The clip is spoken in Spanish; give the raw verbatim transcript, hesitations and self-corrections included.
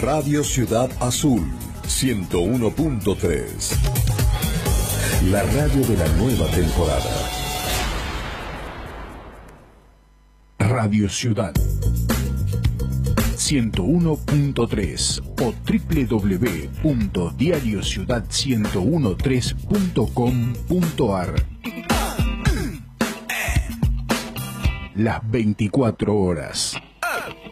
Radio Ciudad Azul, ciento uno punto tres. La radio de la nueva temporada. Radio Ciudad ciento uno punto tres o doble u doble u doble u punto diario ciudad ciento trece punto com punto ar. Las veinticuatro horas.